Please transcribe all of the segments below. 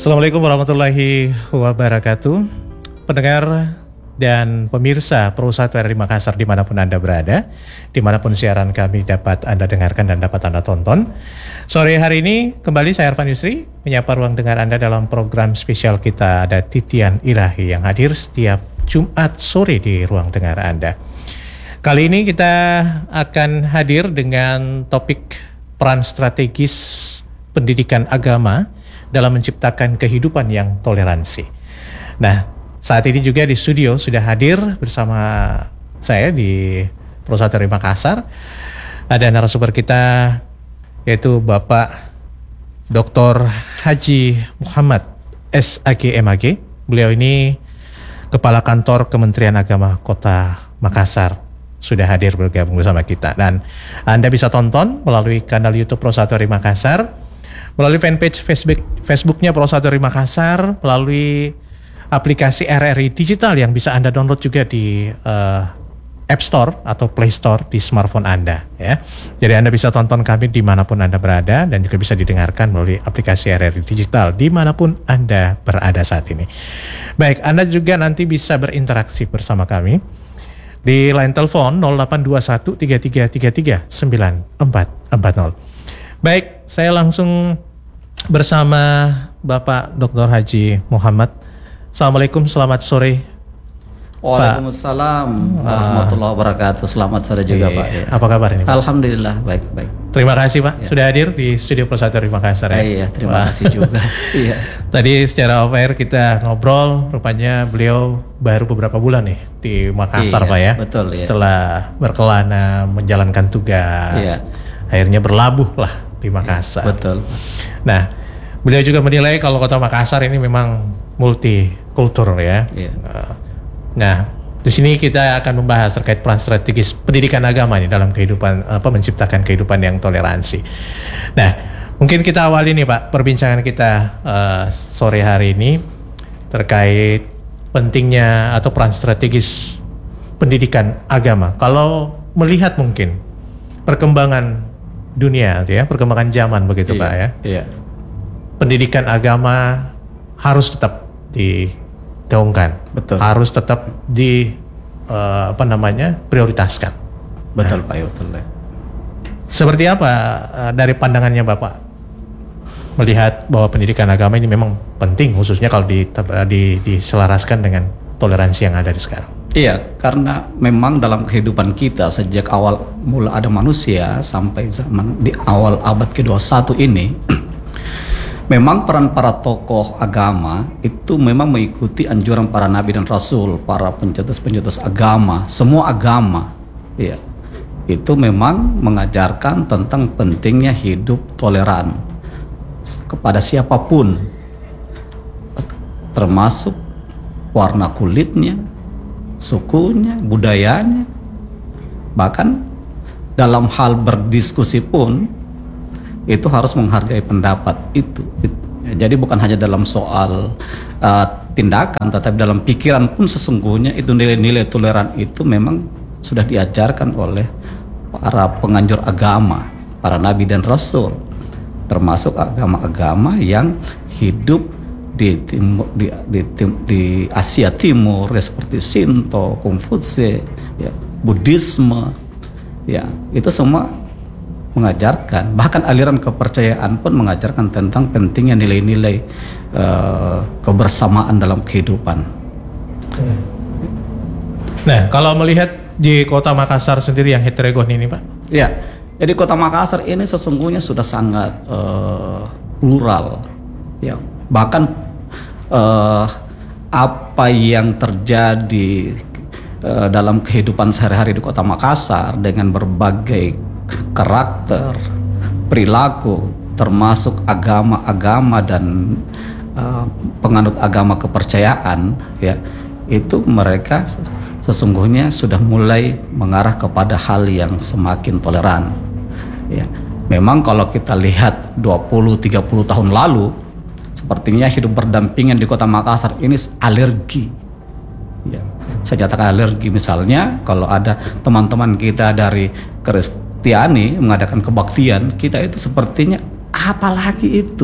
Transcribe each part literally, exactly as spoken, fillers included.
Assalamualaikum warahmatullahi wabarakatuh. Pendengar dan pemirsa Pro satu R R I Makassar dimanapun Anda berada, dimanapun siaran kami dapat Anda dengarkan dan dapat Anda tonton. Sore hari ini kembali saya Arfan Yusri menyapa ruang dengar Anda dalam program spesial kita, ada Titian Ilahi yang hadir setiap Jumat sore di ruang dengar Anda. Kali ini kita akan hadir dengan topik peran strategis pendidikan agama dalam menciptakan kehidupan yang toleransi. Nah, saat ini juga di studio sudah hadir bersama saya di Pro satu R R I Makassar. Ada narasumber kita yaitu Bapak Doktor Haji Muhammad S A G M A G. Beliau ini Kepala Kantor Kementerian Agama Kota Makassar. Sudah hadir bergabung bersama kita. Dan Anda bisa tonton melalui kanal YouTube Pro satu R R I Makassar, melalui fanpage Facebook Facebooknya Pro satu R R I Makassar, melalui aplikasi R R I Digital yang bisa Anda download juga di uh, App Store atau Play Store di smartphone Anda. Ya. Jadi Anda bisa tonton kami dimanapun Anda berada dan juga bisa didengarkan melalui aplikasi R R I Digital dimanapun Anda berada saat ini. Baik, Anda juga nanti bisa berinteraksi bersama kami di line telepon nol delapan dua satu tiga tiga tiga tiga sembilan empat empat nol. Baik, saya langsung bersama Bapak Doktor Haji Muhammad. Assalamualaikum, selamat sore. Waalaikumsalam warahmatullahi wabarakatuh. Selamat sore juga, Pak. Pak. Ya. Apa kabar ini, Pak? Alhamdulillah, baik-baik. Terima kasih, Pak, ya. Sudah hadir di studio Pro satu R R I Makassar. Ya. Iya, terima Wah. kasih juga. Iya. Tadi secara off air kita ngobrol, rupanya beliau baru beberapa bulan nih di Makassar, iya, Pak ya. Betul, ya. Setelah berkelana menjalankan tugas, iya. akhirnya berlabuh lah di Makassar. Iya, betul. Nah, beliau juga menilai kalau Kota Makassar ini memang multikultur ya. Iya. Nah, di sini kita akan membahas terkait peran strategis pendidikan agama nih dalam kehidupan, apa menciptakan kehidupan yang toleransi. Nah, mungkin kita awali nih Pak perbincangan kita uh, sore hari ini terkait pentingnya atau peran strategis pendidikan agama. Kalau melihat mungkin perkembangan dunia, ya, perkembangan zaman begitu, iya, Pak ya. Iya. Pendidikan agama harus tetap digaungkan, betul. Harus tetap di uh, apa namanya prioritaskan. Betul, nah, Pak. Betul. Seperti apa uh, dari pandangannya Bapak melihat bahwa pendidikan agama ini memang penting, khususnya kalau di, di, diselaraskan dengan toleransi yang ada di sekarang? Iya, karena memang dalam kehidupan kita sejak awal mula ada manusia sampai zaman di awal abad ke dua puluh satu ini, memang peran para tokoh agama itu memang mengikuti anjuran para nabi dan rasul, para pencetus-pencetus agama, semua agama, ya, itu memang mengajarkan tentang pentingnya hidup toleran kepada siapapun, termasuk warna kulitnya, sukunya, budayanya, bahkan dalam hal berdiskusi pun itu harus menghargai pendapat itu. Jadi bukan hanya dalam soal uh, tindakan, tetapi dalam pikiran pun sesungguhnya itu nilai-nilai toleran itu memang sudah diajarkan oleh para penganjur agama, para nabi dan rasul, termasuk agama-agama yang hidup di timur, di, di, di, di Asia Timur, ya, seperti Shinto, Konfutse, ya, Buddhisme, ya, itu semua mengajarkan, bahkan aliran kepercayaan pun mengajarkan tentang pentingnya nilai-nilai uh, kebersamaan dalam kehidupan. Nah, kalau melihat di Kota Makassar sendiri yang heterogen ini, Pak? Ya, jadi Kota Makassar ini sesungguhnya sudah sangat uh, plural, ya, bahkan uh, apa yang terjadi uh, dalam kehidupan sehari-hari di Kota Makassar dengan berbagai karakter, perilaku, termasuk agama-agama dan uh, penganut agama kepercayaan, ya, itu mereka sesungguhnya sudah mulai mengarah kepada hal yang semakin toleran. Ya, memang kalau kita lihat dua puluh tiga puluh tahun lalu, sepertinya hidup berdampingan di Kota Makassar ini alergi. Ya, saya nyatakan alergi. Misalnya kalau ada teman-teman kita dari Kristiani mengadakan kebaktian, kita itu sepertinya apalagi itu,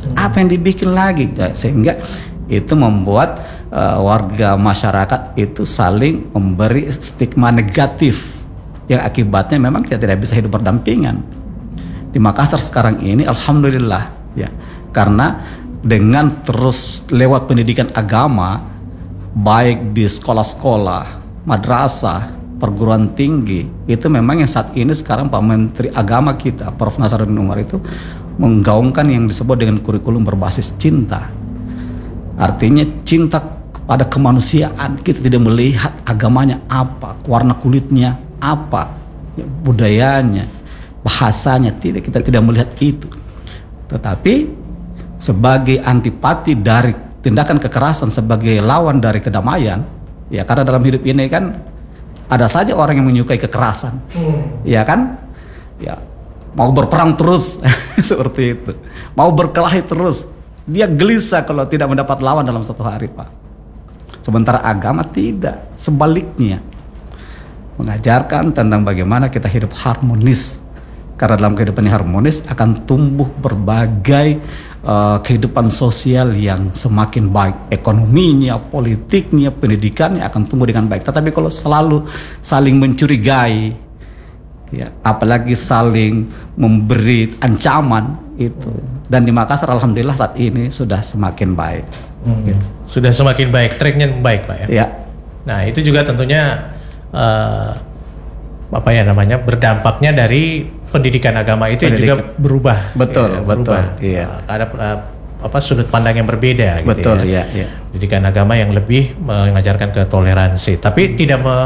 Apa yang dibikin lagi? Sehingga itu membuat uh, warga masyarakat itu saling memberi stigma negatif yang akibatnya memang kita tidak bisa hidup berdampingan. Di Makassar sekarang ini alhamdulillah ya, karena dengan terus lewat pendidikan agama baik di sekolah-sekolah, madrasah, perguruan tinggi, itu memang yang saat ini sekarang Pak Menteri Agama kita Profesor Nasaruddin Umar itu menggaungkan yang disebut dengan kurikulum berbasis cinta. Artinya cinta kepada kemanusiaan. Kita tidak melihat agamanya apa, warna kulitnya apa, ya, budayanya, bahasanya, tidak, kita tidak melihat itu. Tetapi sebagai antipati dari tindakan kekerasan, sebagai lawan dari kedamaian, ya karena dalam hidup ini kan ada saja orang yang menyukai kekerasan, hmm. ya kan, ya mau berperang terus seperti itu, mau berkelahi terus, dia gelisah kalau tidak mendapat lawan dalam satu hari, Pak. Sementara agama tidak, sebaliknya mengajarkan tentang bagaimana kita hidup harmonis. Karena dalam kehidupan yang harmonis akan tumbuh berbagai uh, kehidupan sosial yang semakin baik. Ekonominya, politiknya, pendidikannya akan tumbuh dengan baik. Tetapi kalau selalu saling mencurigai, ya, apalagi saling memberi ancaman itu. Dan di Makassar alhamdulillah saat ini sudah semakin baik. Hmm. Gitu. Sudah semakin baik, tracknya baik, Pak ya. Ya. Nah itu juga tentunya uh, apa ya namanya berdampaknya dari pendidikan agama itu pendidikan. Juga berubah. Betul, ya, betul. Berubah. Iya. Ada uh, apa sudut pandang yang berbeda. Betul, gitu ya. Iya, iya. Pendidikan agama yang lebih mengajarkan ketoleransi, tapi tidak me,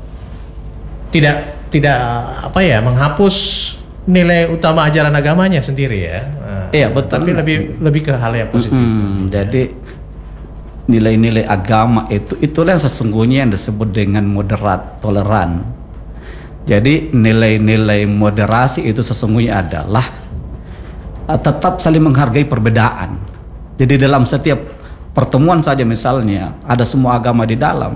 tidak tidak apa ya menghapus nilai utama ajaran agamanya sendiri ya. Nah, iya, betul. Tapi lebih lebih ke hal yang positif. Hmm, jadi nilai-nilai agama itu itulah yang sesungguhnya yang disebut dengan moderat, toleran. Jadi nilai-nilai moderasi itu sesungguhnya adalah uh, tetap saling menghargai perbedaan. Jadi dalam setiap pertemuan saja misalnya ada semua agama di dalam,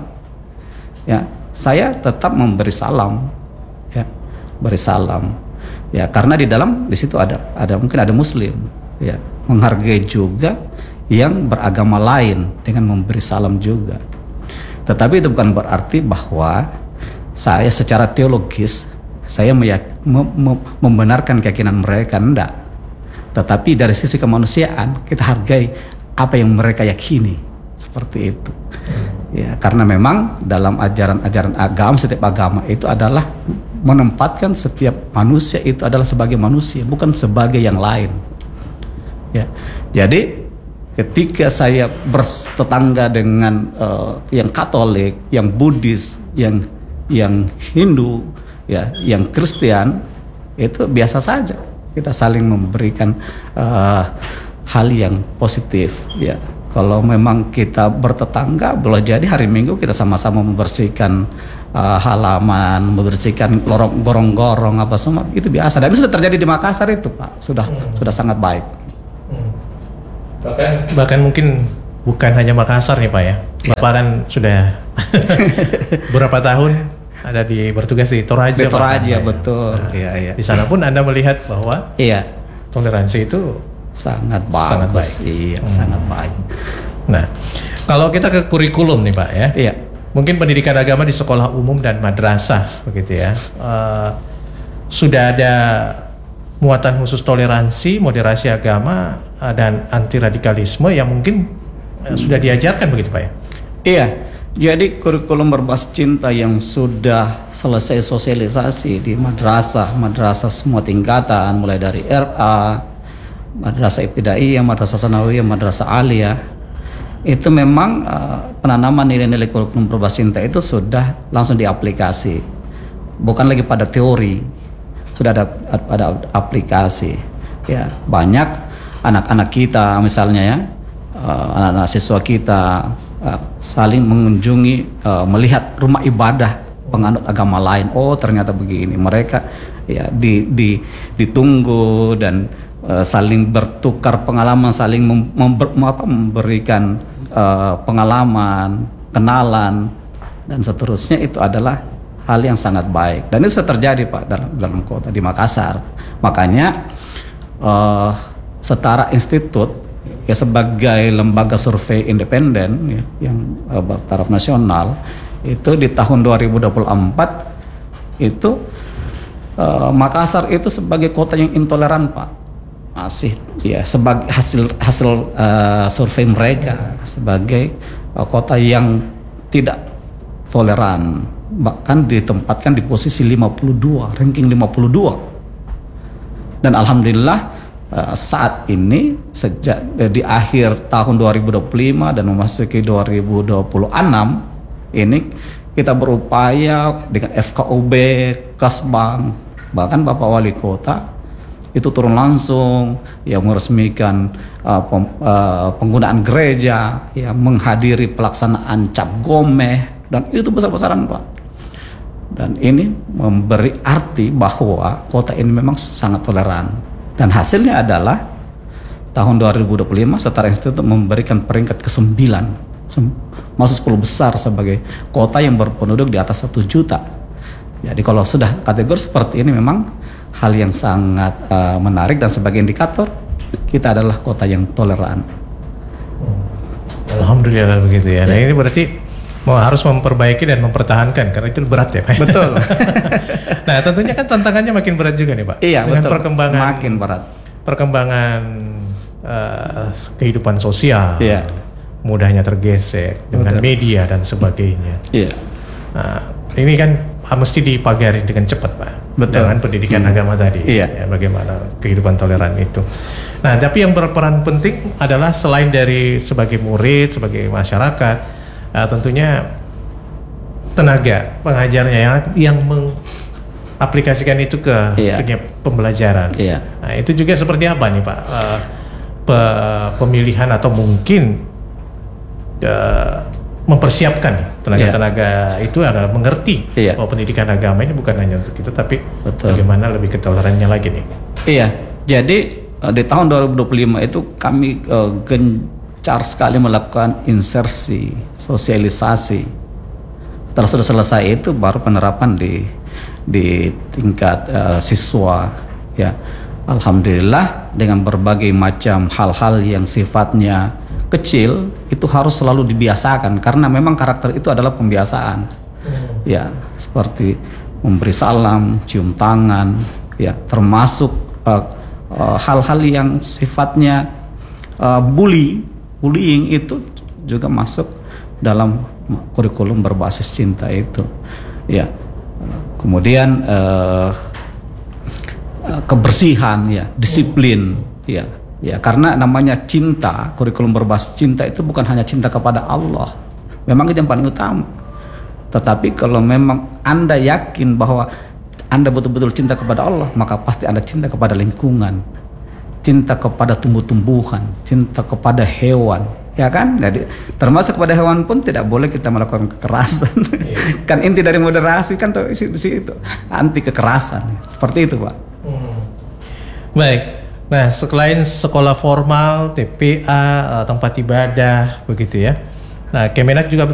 ya saya tetap memberi salam, ya beri salam, ya karena di dalam di situ ada ada mungkin ada Muslim, ya menghargai juga yang beragama lain dengan memberi salam juga. Tetapi itu bukan berarti bahwa saya secara teologis saya meyak, mem, mem, membenarkan keyakinan mereka, enggak. Tetapi dari sisi kemanusiaan kita hargai apa yang mereka yakini, seperti itu. Ya, karena memang dalam ajaran-ajaran agama, setiap agama itu adalah menempatkan setiap manusia itu adalah sebagai manusia, bukan sebagai yang lain. Ya, jadi ketika saya bertetangga dengan uh, yang Katolik, yang Buddhis, yang yang Hindu, ya, yang Kristen, itu biasa saja kita saling memberikan uh, hal yang positif, ya. Kalau memang kita bertetangga, boleh jadi hari Minggu kita sama-sama membersihkan uh, halaman, membersihkan lorong gorong-gorong apa semua, itu biasa. Dan itu sudah terjadi di Makassar itu, Pak, sudah hmm. sudah sangat baik. Hmm. Bahkan bahkan mungkin bukan hanya Makassar nih, Pak ya. Bapak kan sudah beberapa tahun ada di bertugas di Toraja. Di Toraja, Pak, betul. Nah, iya, iya. Di sana pun Anda melihat bahwa iya, toleransi itu sangat bagus. Sangat baik. Iya, hmm. sangat baik. Nah, kalau kita ke kurikulum nih, Pak ya. Iya. Mungkin pendidikan agama di sekolah umum dan madrasah begitu ya. Uh, sudah ada muatan khusus toleransi, moderasi agama uh, dan anti radikalisme yang mungkin uh, sudah diajarkan begitu, Pak ya. Iya. Jadi kurikulum berbasis cinta yang sudah selesai sosialisasi di madrasah, madrasah semua tingkatan, mulai dari R A, madrasah ibtidaiyah, madrasah sanawiyah, madrasah aliyah, itu memang uh, penanaman nilai-nilai kurikulum berbasis cinta itu sudah langsung diaplikasi, bukan lagi pada teori, sudah ada ada aplikasi. Ya, banyak anak-anak kita misalnya ya, uh, anak-anak siswa kita Uh, saling mengunjungi, uh, melihat rumah ibadah penganut agama lain. Oh, ternyata begini. Mereka ya di, di, ditunggu dan uh, saling bertukar pengalaman, saling mem, member, apa, memberikan uh, pengalaman, kenalan dan seterusnya. Itu adalah hal yang sangat baik. Dan itu sudah terjadi, Pak, dalam dalam kota di Makassar. Makanya uh, setara institut ya sebagai lembaga survei independen ya, yang uh, bertaraf nasional, itu di tahun dua ribu dua puluh empat itu uh, Makassar itu sebagai kota yang intoleran, Pak. Masih ya sebagai hasil hasil uh, survei mereka sebagai uh, kota yang tidak toleran, bahkan ditempatkan di posisi lima puluh dua, ranking lima puluh dua. Dan alhamdulillah saat ini sejak di akhir tahun dua ribu dua puluh lima dan memasuki dua ribu dua puluh enam ini kita berupaya dengan F K U B, Kasbang, bahkan Bapak Wali Kota itu turun langsung ya meresmikan uh, pem, uh, penggunaan gereja, ya menghadiri pelaksanaan cap gomeh, dan itu besar-besaran, Pak. Dan ini memberi arti bahwa kota ini memang sangat toleran. Dan hasilnya adalah tahun dua ribu dua puluh lima Setara Institute memberikan peringkat kesembilan, masuk sepuluh besar sebagai kota yang berpenduduk di atas satu juta. Jadi kalau sudah kategori seperti ini memang hal yang sangat uh, menarik, dan sebagai indikator kita adalah kota yang toleran. Alhamdulillah begitu ya. Nah ini berarti mau harus memperbaiki dan mempertahankan, karena itu berat ya, Pak. Betul. Nah tentunya kan tantangannya makin berat juga nih, Pak. Iya, dengan betul. perkembangan Semakin berat. Perkembangan uh, kehidupan sosial, iya. mudahnya tergesek dengan Betul. media dan sebagainya. Iya. Nah, ini kan mesti dipagari dengan cepat, Pak. Betul. Dengan pendidikan hmm. agama tadi. Iya. Ya, bagaimana kehidupan toleran itu. Nah, tapi yang berperan penting adalah selain dari sebagai murid, sebagai masyarakat, Uh, tentunya tenaga pengajarnya yang yang mengaplikasikan itu ke iya. dunia pembelajaran. Iya. Nah, itu juga seperti apa nih, Pak? Uh, pe pemilihan atau mungkin uh, mempersiapkan tenaga-tenaga itu agar mengerti iya. bahwa pendidikan agama ini bukan hanya untuk kita, tapi Betul. bagaimana lebih ketolerannya lagi nih. Iya. Jadi uh, di tahun dua ribu dua puluh lima itu kami uh, gen Car sekali melakukan insersi, sosialisasi. Setelah sudah selesai itu baru penerapan di di tingkat uh, siswa. Ya, alhamdulillah dengan berbagai macam hal-hal yang sifatnya kecil itu harus selalu dibiasakan, karena memang karakter itu adalah pembiasaan. Hmm. Ya, seperti memberi salam, cium tangan, ya termasuk uh, uh, hal-hal yang sifatnya uh, bully. Bullying itu juga masuk dalam kurikulum berbasis cinta itu, ya. Kemudian eh, kebersihan, ya, disiplin, ya, ya. Karena namanya cinta, kurikulum berbasis cinta itu bukan hanya cinta kepada Allah, memang itu yang paling utama. Tetapi kalau memang Anda yakin bahwa Anda betul-betul cinta kepada Allah, maka pasti Anda cinta kepada lingkungan, cinta kepada tumbuh-tumbuhan, cinta kepada hewan, ya kan? Jadi termasuk kepada hewan pun tidak boleh kita melakukan kekerasan. Yeah. Kan inti dari moderasi kan tuh isi, isi itu anti kekerasan, seperti itu, Pak. Hmm. Baik. Nah, selain sekolah formal, T P A, tempat ibadah, begitu ya. Nah, Kemenak juga